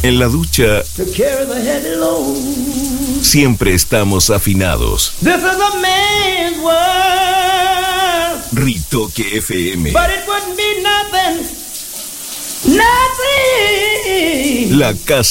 En la ducha siempre estamos afinados. This is a man's world. Ritoque FM. But it wouldn't be nothing. La casa